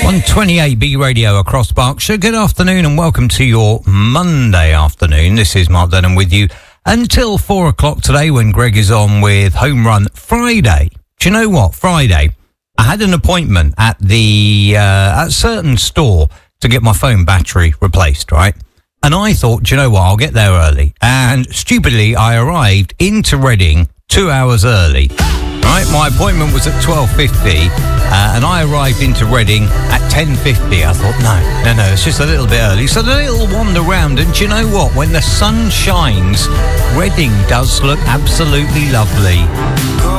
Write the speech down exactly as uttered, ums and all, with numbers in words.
one twenty-eight B Radio across Berkshire. Good afternoon and welcome to your Monday afternoon. This is Mark Denham with you until four o'clock today when Greg is on with Home Run Friday. Do you know what? Friday, I had an appointment at the uh, at a certain store to get my phone battery replaced, right? And I thought, do you know what? I'll get there early. And stupidly, I arrived into Reading two hours early. Right, my appointment was at twelve fifty, uh, and I arrived into Reading at ten fifty. I thought, no, no, no, it's just a little bit early. So the little wander round, and do you know what? When the sun shines, Reading does look absolutely lovely.